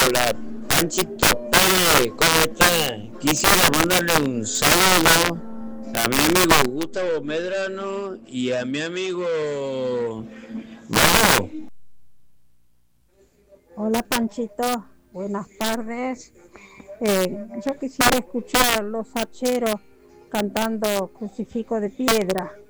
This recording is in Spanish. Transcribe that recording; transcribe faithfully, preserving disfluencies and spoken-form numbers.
Hola, Panchito Pérez, ¿cómo está? Quisiera mandarle un saludo a mi amigo Gustavo Medrano y a mi amigo Mago. Hola Panchito, buenas tardes. Eh, yo quisiera escuchar los hacheros cantando Crucifijo de Piedra.